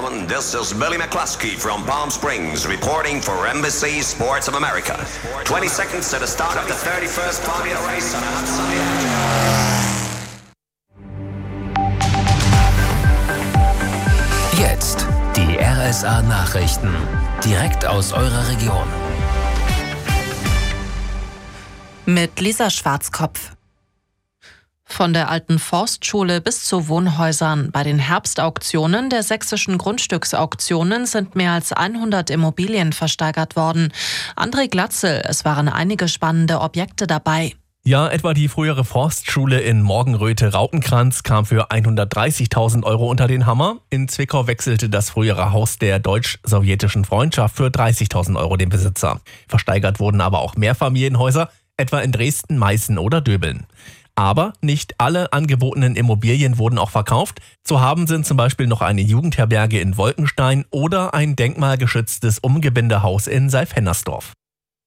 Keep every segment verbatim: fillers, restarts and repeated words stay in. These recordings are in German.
gentlemen, this is Billy McCluskey from Palm Springs reporting for N B C Sports of America. twenty seconds to the start of the thirty-first Formula Race on a hot sunny afternoon. Jetzt die R S A-Nachrichten, direkt aus eurer Region. Mit Lisa Schwarzkopf. Von der alten Forstschule bis zu Wohnhäusern. Bei den Herbstauktionen der sächsischen Grundstücksauktionen sind mehr als hundert Immobilien versteigert worden. André Glatzel, es waren einige spannende Objekte dabei. Ja, etwa die frühere Forstschule in Morgenröthe-Rautenkranz kam für hundertdreißigtausend Euro unter den Hammer. In Zwickau wechselte das frühere Haus der deutsch-sowjetischen Freundschaft für dreißigtausend Euro den Besitzer. Versteigert wurden aber auch Mehrfamilienhäuser, etwa in Dresden, Meißen oder Döbeln. Aber nicht alle angebotenen Immobilien wurden auch verkauft. Zu haben sind zum Beispiel noch eine Jugendherberge in Wolkenstein oder ein denkmalgeschütztes Umgebindehaus in Seilfennersdorf.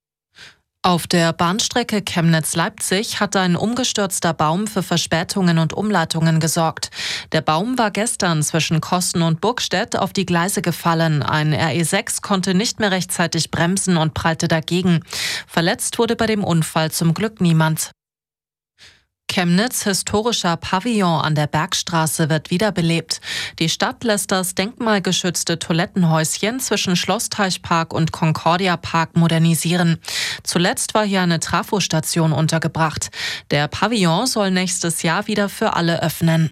Auf der Bahnstrecke Chemnitz-Leipzig hat ein umgestürzter Baum für Verspätungen und Umleitungen gesorgt. Der Baum war gestern zwischen Kosten und Burgstedt auf die Gleise gefallen. Ein R E sechs konnte nicht mehr rechtzeitig bremsen und prallte dagegen. Verletzt wurde bei dem Unfall zum Glück niemand. Chemnitz historischer Pavillon an der Bergstraße wird wiederbelebt. Die Stadt lässt das denkmalgeschützte Toilettenhäuschen zwischen Schlossteichpark und Concordia Park modernisieren. Zuletzt war hier eine Trafostation untergebracht. Der Pavillon soll nächstes Jahr wieder für alle öffnen.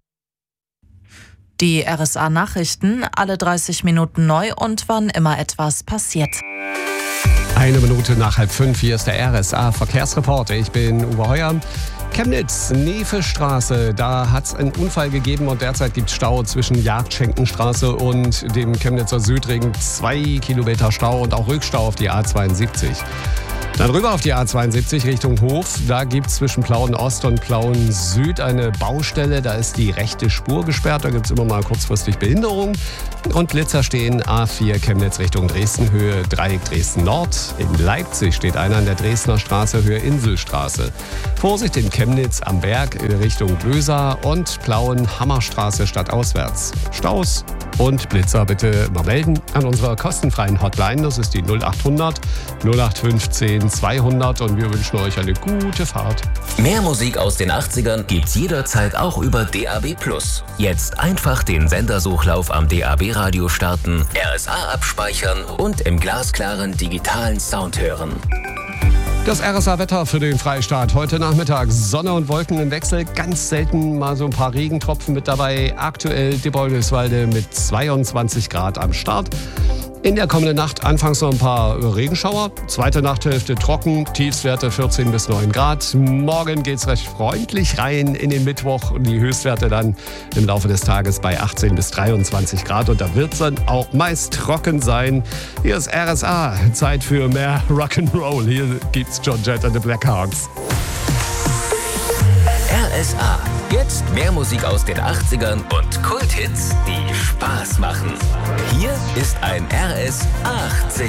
Die R S A-Nachrichten, alle dreißig Minuten neu und wann immer etwas passiert. Eine Minute nach halb fünf, hier ist der R S A-Verkehrsreport. Ich bin Uwe Heuer. Chemnitz, Nevestraße, da hat es einen Unfall gegeben und derzeit gibt es Stau zwischen Jagdschenkenstraße und dem Chemnitzer Südring. Zwei Kilometer Stau und auch Rückstau auf die A zweiundsiebzig. Dann rüber auf die A zweiundsiebzig Richtung Hof. Da gibt es zwischen Plauen Ost und Plauen Süd eine Baustelle. Da ist die rechte Spur gesperrt. Da gibt es immer mal kurzfristig Behinderung. Und Blitzer stehen A vier Chemnitz Richtung Dresden, Höhe Dreieck Dresden Nord. In Leipzig steht einer an der Dresdner Straße, Höhe Inselstraße. Vorsicht in Chemnitz am Berg Richtung Blösa und Plauen Hammerstraße stadtauswärts. Staus und Blitzer bitte mal melden an unserer kostenfreien Hotline. Das ist die null achthundert null acht fünfzehn zweihundert und wir wünschen euch eine gute Fahrt. Mehr Musik aus den achtzigern gibt's jederzeit auch über D A B plus. Jetzt einfach den Sendersuchlauf am D A B-Radio starten, R S A abspeichern und im glasklaren digitalen Sound hören. Das R S A-Wetter für den Freistaat. Heute Nachmittag Sonne und Wolken im Wechsel. Ganz selten mal so ein paar Regentropfen mit dabei. Aktuell Diebolgeswalde mit zweiundzwanzig Grad am Start. In der kommenden Nacht anfangs noch ein paar Regenschauer. Zweite Nachthälfte trocken, Tiefstwerte vierzehn bis neun Grad. Morgen geht's recht freundlich rein in den Mittwoch. Die Höchstwerte dann im Laufe des Tages bei achtzehn bis dreiundzwanzig Grad. Und da wird's dann auch meist trocken sein. Hier ist R S A. Zeit für mehr Rock'n'Roll. Hier gibt's John Jett and the Blackhearts. R S A. Jetzt mehr Musik aus den achtzigern und Kulthits, die Spaß machen. Hier ist ein R S achtzig.